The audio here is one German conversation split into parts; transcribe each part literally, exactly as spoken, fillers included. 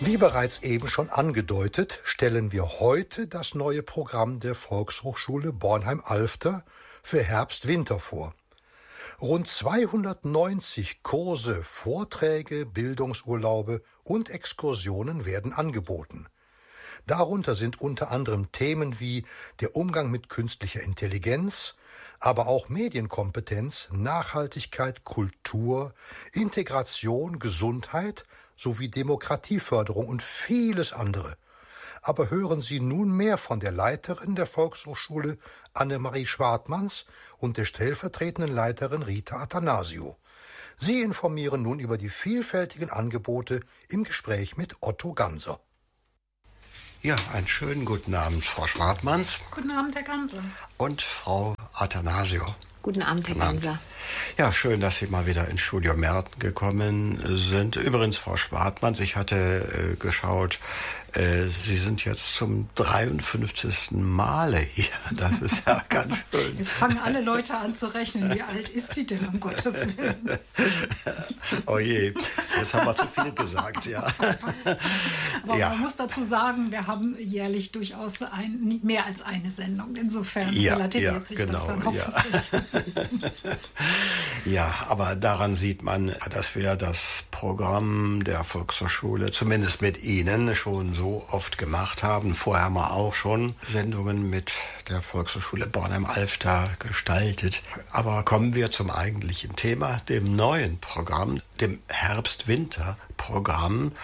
Wie bereits eben schon angedeutet, stellen wir heute das neue Programm der Volkshochschule Bornheim-Alfter für Herbst-Winter vor. Rund zweihundertneunzig Kurse, Vorträge, Bildungsurlaube und Exkursionen werden angeboten. Darunter sind unter anderem Themen wie der Umgang mit künstlicher Intelligenz, aber auch Medienkompetenz, Nachhaltigkeit, Kultur, Integration, Gesundheit sowie Demokratieförderung und vieles andere. Aber hören Sie nun mehr von der Leiterin der Volkshochschule Annemarie Schwartmanns und der stellvertretenden Leiterin Rita Attanasio. Sie informieren nun über die vielfältigen Angebote im Gespräch mit Otto Ganser. Ja, einen schönen guten Abend, Frau Schwartmanns. Guten Abend, Herr Ganser. Und Frau Attanasio. Guten Abend, Herr Ganser. Ja, schön, dass Sie mal wieder ins Studio Merten gekommen sind. Übrigens, Frau Schwartmanns, ich hatte äh, geschaut, äh, Sie sind jetzt zum dreiundfünfzigsten Male hier. Das ist ja ganz schön. Jetzt fangen alle Leute an zu rechnen. Wie alt ist die denn, um Gottes Willen? Oh je, jetzt haben wir zu viel gesagt, ja. Aber ja. man muss dazu sagen, wir haben jährlich durchaus ein, nicht mehr als eine Sendung. Insofern ja, relativiert ja, sich genau, das dann hoffentlich. Ja. Ja, aber daran sieht man, dass wir das Programm der Volkshochschule zumindest mit Ihnen schon so oft gemacht haben. Vorher haben wir auch schon Sendungen mit der Volkshochschule Bornheim-Alfter gestaltet. Aber kommen wir zum eigentlichen Thema, dem neuen Programm, dem Herbst-Winter-Programm.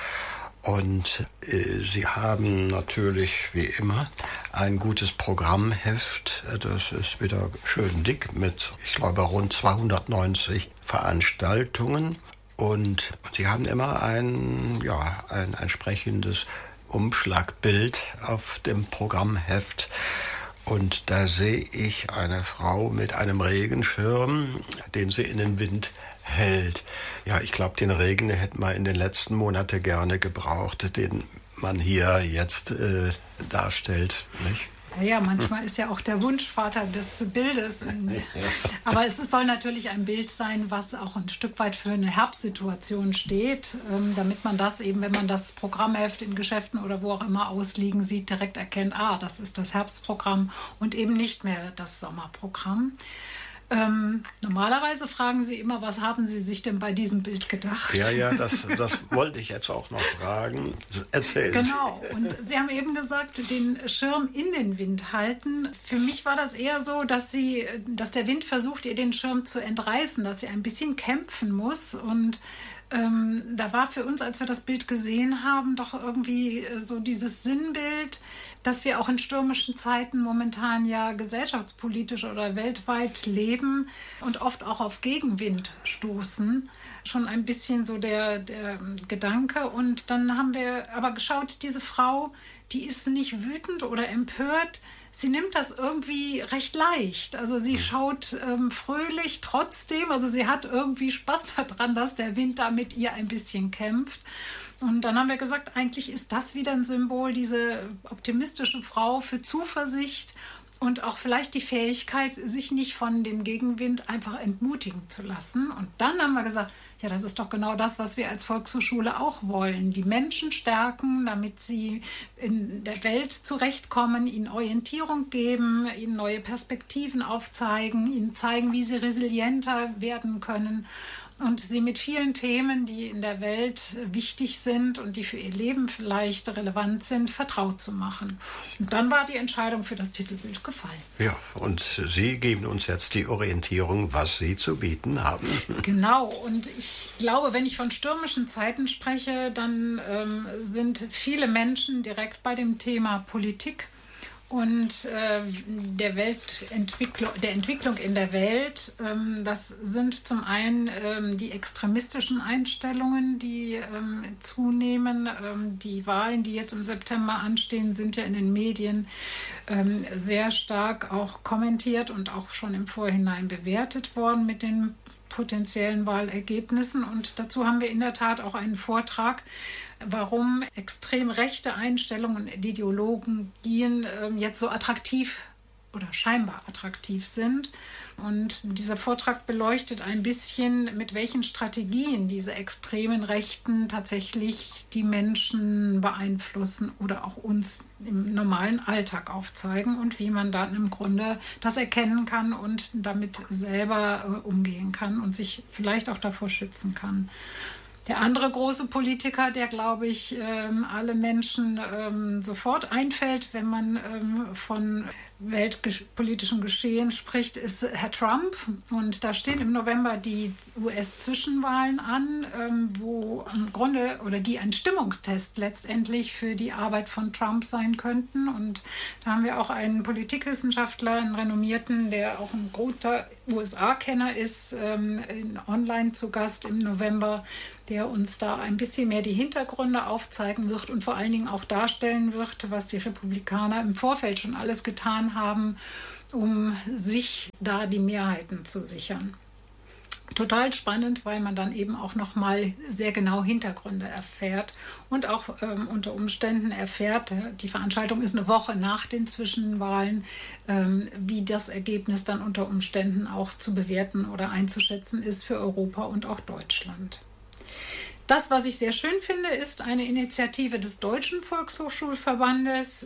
Und äh, Sie haben natürlich, wie immer, ein gutes Programmheft. Das ist wieder schön dick mit, ich glaube, rund zweihundertneunzig Veranstaltungen. Und Sie haben immer ein, ja, ein entsprechendes Umschlagbild auf dem Programmheft. Und da sehe ich eine Frau mit einem Regenschirm, den sie in den Wind hält. Ja, ich glaube, den Regen den hätten wir in den letzten Monaten gerne gebraucht, den man hier jetzt äh, darstellt, nicht? Ja, manchmal ist ja auch der Wunsch Vater des Bildes. Aber es soll natürlich ein Bild sein, was auch ein Stück weit für eine Herbstsituation steht, damit man das eben, wenn man das Programmheft in Geschäften oder wo auch immer ausliegen sieht, direkt erkennt, ah, das ist das Herbstprogramm und eben nicht mehr das Sommerprogramm. Ähm, normalerweise fragen Sie immer, was haben Sie sich denn bei diesem Bild gedacht? Ja, ja, das, das wollte ich jetzt auch noch fragen. Erzählen Genau, und Sie haben eben gesagt, den Schirm in den Wind halten. Für mich war das eher so, dass, sie, dass der Wind versucht, ihr den Schirm zu entreißen, dass sie ein bisschen kämpfen muss. Und ähm, da war für uns, als wir das Bild gesehen haben, doch irgendwie so dieses Sinnbild, dass wir auch in stürmischen Zeiten momentan ja gesellschaftspolitisch oder weltweit leben und oft auch auf Gegenwind stoßen. Schon ein bisschen so der, der Gedanke. Und dann haben wir aber geschaut, diese Frau, die ist nicht wütend oder empört. Sie nimmt das irgendwie recht leicht. Also sie schaut ähm, fröhlich trotzdem. Also sie hat irgendwie Spaß daran, dass der Wind da mit ihr ein bisschen kämpft. Und dann haben wir gesagt, eigentlich ist das wieder ein Symbol, diese optimistische Frau für Zuversicht und auch vielleicht die Fähigkeit, sich nicht von dem Gegenwind einfach entmutigen zu lassen. Und dann haben wir gesagt, ja, das ist doch genau das, was wir als Volkshochschule auch wollen. Die Menschen stärken, damit sie in der Welt zurechtkommen, ihnen Orientierung geben, ihnen neue Perspektiven aufzeigen, ihnen zeigen, wie sie resilienter werden können. Und sie mit vielen Themen, die in der Welt wichtig sind und die für ihr Leben vielleicht relevant sind, vertraut zu machen. Und dann war die Entscheidung für das Titelbild gefallen. Ja, und Sie geben uns jetzt die Orientierung, was Sie zu bieten haben. Genau, und ich glaube, wenn ich von stürmischen Zeiten spreche, dann ähm, sind viele Menschen direkt bei dem Thema Politik und äh, der Weltentwicklung, der Entwicklung in der Welt. Ähm, das sind zum einen ähm, die extremistischen Einstellungen, die ähm, zunehmen. Ähm, die Wahlen, die jetzt im September anstehen, sind ja in den Medien ähm, sehr stark auch kommentiert und auch schon im Vorhinein bewertet worden mit den potenziellen Wahlergebnissen. Und dazu haben wir in der Tat auch einen Vortrag, warum extrem rechte Einstellungen und Ideologien äh, jetzt so attraktiv oder scheinbar attraktiv sind. Und dieser Vortrag beleuchtet ein bisschen, mit welchen Strategien diese extremen Rechten tatsächlich die Menschen beeinflussen oder auch uns im normalen Alltag aufzeigen und wie man dann im Grunde das erkennen kann und damit selber äh, umgehen kann und sich vielleicht auch davor schützen kann. Der andere große Politiker, der, glaube ich, ähm, alle Menschen ähm, sofort einfällt, wenn man ähm, von weltpolitischem Geschehen spricht, ist Herr Trump. Und da stehen im November die U S-Zwischenwahlen an, ähm, wo im Grunde oder die ein Stimmungstest letztendlich für die Arbeit von Trump sein könnten. Und da haben wir auch einen Politikwissenschaftler, einen renommierten, der auch ein guter U S A-Kenner ist, ähm, online zu Gast im November, der uns da ein bisschen mehr die Hintergründe aufzeigen wird und vor allen Dingen auch darstellen wird, was die Republikaner im Vorfeld schon alles getan haben, um sich da die Mehrheiten zu sichern. Total spannend, weil man dann eben auch noch mal sehr genau Hintergründe erfährt und auch ähm, unter Umständen erfährt, die Veranstaltung ist eine Woche nach den Zwischenwahlen, ähm, wie das Ergebnis dann unter Umständen auch zu bewerten oder einzuschätzen ist für Europa und auch Deutschland. Das, was ich sehr schön finde, ist eine Initiative des Deutschen Volkshochschulverbandes.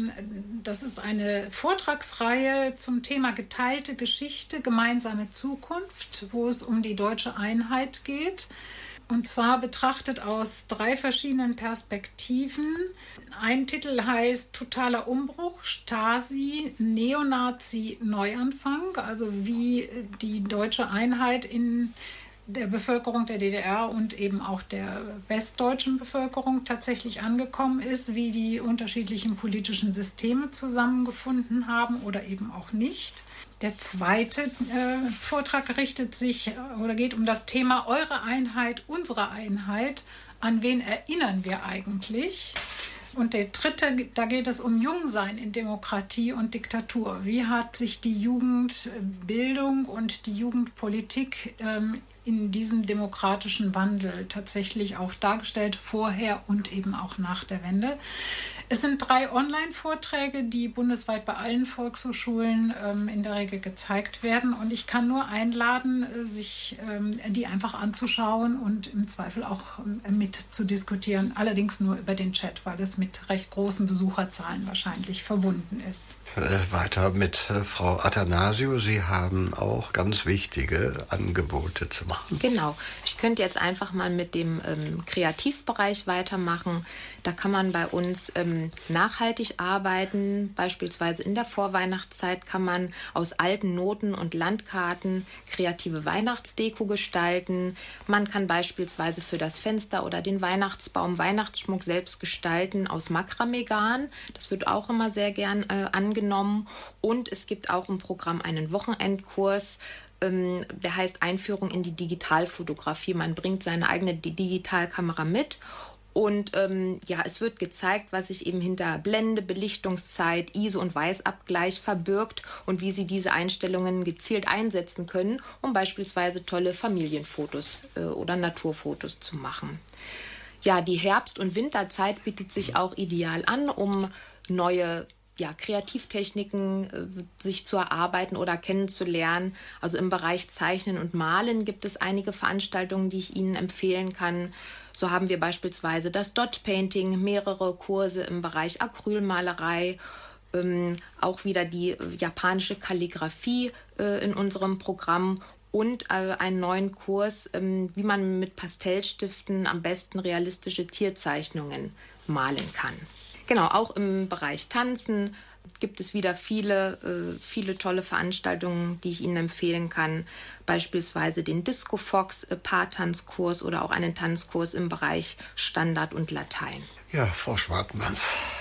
Das ist eine Vortragsreihe zum Thema geteilte Geschichte, gemeinsame Zukunft, wo es um die deutsche Einheit geht. Und zwar betrachtet aus drei verschiedenen Perspektiven. Ein Titel heißt Totaler Umbruch, Stasi, Neonazi, Neuanfang, also wie die deutsche Einheit in der Bevölkerung der D D R und eben auch der westdeutschen Bevölkerung tatsächlich angekommen ist, wie die unterschiedlichen politischen Systeme zusammengefunden haben oder eben auch nicht. Der zweite äh, Vortrag richtet sich oder geht um das Thema Eure Einheit, unsere Einheit. An wen erinnern wir eigentlich? Und der dritte, da geht es um Jungsein in Demokratie und Diktatur. Wie hat sich die Jugendbildung und die Jugendpolitik ähm, in diesem demokratischen Wandel tatsächlich auch dargestellt, vorher und eben auch nach der Wende? Es sind drei Online-Vorträge, die bundesweit bei allen Volkshochschulen ähm, in der Regel gezeigt werden. Und ich kann nur einladen, sich ähm, die einfach anzuschauen und im Zweifel auch ähm, mit zu diskutieren. Allerdings nur über den Chat, weil es mit recht großen Besucherzahlen wahrscheinlich verbunden ist. Äh, weiter mit äh, Frau Attanasio. Sie haben auch ganz wichtige Angebote zu machen. Genau. Ich könnte jetzt einfach mal mit dem ähm, Kreativbereich weitermachen. Da kann man bei uns ähm, nachhaltig arbeiten. Beispielsweise in der Vorweihnachtszeit kann man aus alten Noten und Landkarten kreative Weihnachtsdeko gestalten. Man kann beispielsweise für das Fenster oder den Weihnachtsbaum Weihnachtsschmuck selbst gestalten aus Makramee-Garn. Das wird auch immer sehr gern äh, angenommen. Und es gibt auch im Programm einen Wochenendkurs, ähm, der heißt Einführung in die Digitalfotografie. Man bringt seine eigene Digitalkamera mit. Und ähm, ja, es wird gezeigt, was sich eben hinter Blende, Belichtungszeit, I S O und Weißabgleich verbirgt und wie Sie diese Einstellungen gezielt einsetzen können, um beispielsweise tolle Familienfotos äh, oder Naturfotos zu machen. Ja, die Herbst- und Winterzeit bietet sich auch ideal an, um neue ja, Kreativtechniken äh, sich zu erarbeiten oder kennenzulernen. Also im Bereich Zeichnen und Malen gibt es einige Veranstaltungen, die ich Ihnen empfehlen kann. So haben wir beispielsweise das Dot Painting, mehrere Kurse im Bereich Acrylmalerei, ähm, auch wieder die äh, japanische Kalligraphie äh, in unserem Programm und äh, einen neuen Kurs, ähm, wie man mit Pastellstiften am besten realistische Tierzeichnungen malen kann. Genau, auch im Bereich Tanzen gibt es wieder viele, äh, viele tolle Veranstaltungen, die ich Ihnen empfehlen kann. Beispielsweise den Disco Fox äh, Paartanzkurs oder auch einen Tanzkurs im Bereich Standard und Latein. Ja, Frau Schwartmanns.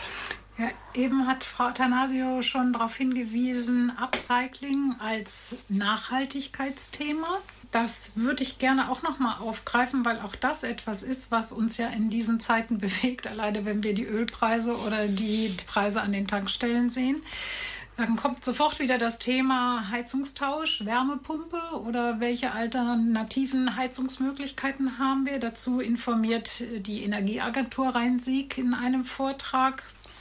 Ja, eben hat Frau Attanasio schon darauf hingewiesen, Upcycling als Nachhaltigkeitsthema. Das würde ich gerne auch noch mal aufgreifen, weil auch das etwas ist, was uns ja in diesen Zeiten bewegt, alleine wenn wir die Ölpreise oder die Preise an den Tankstellen sehen. Dann kommt sofort wieder das Thema Heizungstausch, Wärmepumpe oder welche alternativen Heizungsmöglichkeiten haben wir. Dazu informiert die Energieagentur Rhein-Sieg in einem Vortrag.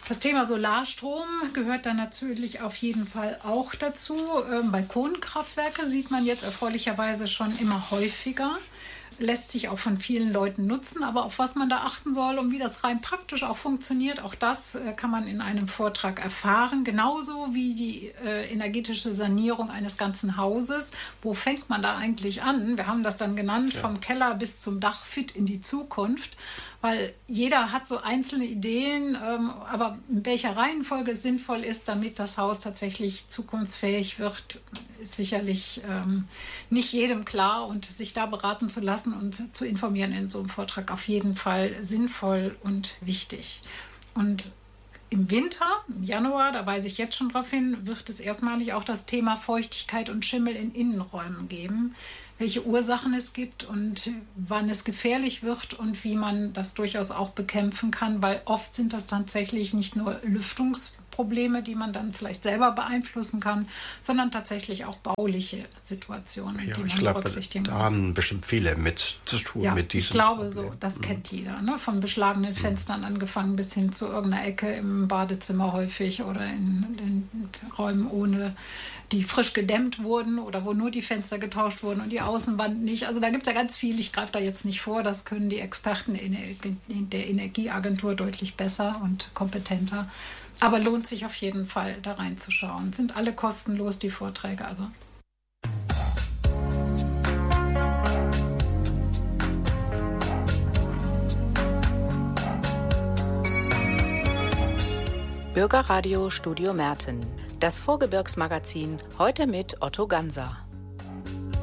Das Thema Solarstrom gehört dann natürlich auf jeden Fall auch dazu. Ähm, Balkonkraftwerke sieht man jetzt erfreulicherweise schon immer häufiger. Lässt sich auch von vielen Leuten nutzen, aber auf was man da achten soll und wie das rein praktisch auch funktioniert, auch das äh, kann man in einem Vortrag erfahren. Genauso wie die äh, energetische Sanierung eines ganzen Hauses. Wo fängt man da eigentlich an? Wir haben das dann genannt, ja. Vom Keller bis zum Dach fit in die Zukunft. Weil jeder hat so einzelne Ideen, ähm, aber in welcher Reihenfolge es sinnvoll ist, damit das Haus tatsächlich zukunftsfähig wird, ist sicherlich ähm, nicht jedem klar. Und sich da beraten zu lassen und zu informieren in so einem Vortrag auf jeden Fall sinnvoll und wichtig. Und im Winter, im Januar, da weise ich jetzt schon drauf hin, wird es erstmalig auch das Thema Feuchtigkeit und Schimmel in Innenräumen geben. Welche Ursachen es gibt und wann es gefährlich wird und wie man das durchaus auch bekämpfen kann, weil oft sind das tatsächlich nicht nur Lüftungsprobleme, die man dann vielleicht selber beeinflussen kann, sondern tatsächlich auch bauliche Situationen, ja, die man ich glaube, berücksichtigen da muss. Da haben bestimmt viele mit zu tun ja, mit diesem ich glaube Problem. so, das kennt mhm. jeder, ne? Von beschlagenen mhm. Fenstern angefangen bis hin zu irgendeiner Ecke im Badezimmer häufig oder in, in Räumen ohne die frisch gedämmt wurden oder wo nur die Fenster getauscht wurden und die Außenwand nicht. Also da gibt es ja ganz viel, ich greife da jetzt nicht vor, das können die Experten in der Energieagentur deutlich besser und kompetenter. Aber lohnt sich auf jeden Fall, da reinzuschauen. Sind alle kostenlos, die Vorträge, also. Bürgerradio Studio Merten. Das Vorgebirgsmagazin, heute mit Otto Ganser.